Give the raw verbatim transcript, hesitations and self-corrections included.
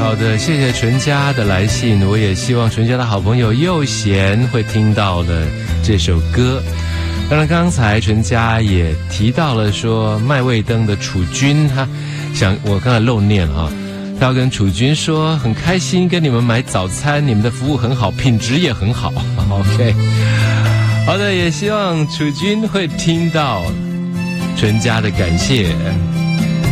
好的，谢谢纯家的来信，我也希望纯家的好朋友佑贤会听到的这首歌。当然刚才纯家也提到了说麦味登的楚君，他想我刚才漏念了啊，他要跟楚君说很开心跟你们买早餐，你们的服务很好，品质也很好。OK， 好的，也希望楚君会听到纯家的感谢。